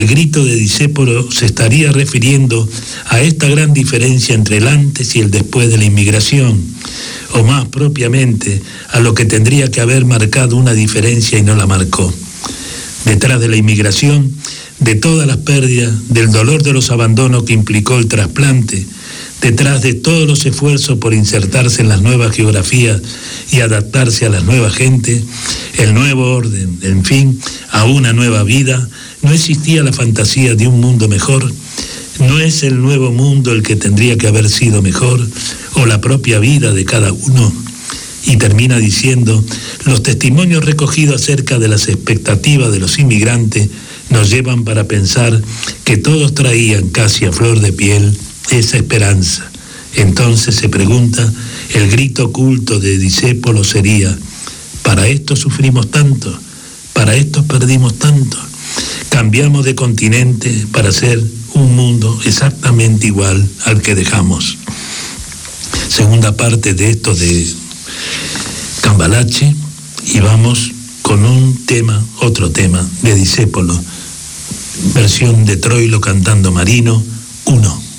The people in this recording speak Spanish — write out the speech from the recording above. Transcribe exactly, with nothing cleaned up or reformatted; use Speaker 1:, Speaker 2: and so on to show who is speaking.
Speaker 1: El grito de Discépolo se estaría refiriendo a esta gran diferencia entre el antes y el después de la inmigración, o más propiamente a lo que tendría que haber marcado una diferencia y no la marcó. Detrás de la inmigración, de todas las pérdidas, del dolor de los abandonos que implicó el trasplante, detrás de todos los esfuerzos por insertarse en las nuevas geografías y adaptarse a las nuevas gentes, el nuevo orden, en fin, a una nueva vida, no existía la fantasía de un mundo mejor. ¿No es el nuevo mundo el que tendría que haber sido mejor, o la propia vida de cada uno? Y termina diciendo, los testimonios recogidos acerca de las expectativas de los inmigrantes nos llevan para pensar que todos traían casi a flor de piel esa esperanza. Entonces se pregunta, el grito oculto de Discépolo sería, ¿para esto sufrimos tanto? ¿Para esto perdimos tanto? Cambiamos de continente para ser un mundo exactamente igual al que dejamos. Segunda parte de esto de Cambalache, y vamos con un tema, otro tema de Discépolo, versión de Troilo cantando Marino, uno.